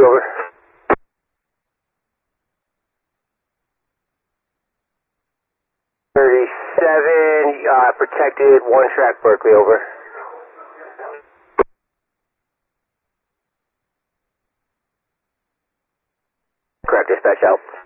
over. 37, protected, one track Berkeley, over. Correct, dispatch out.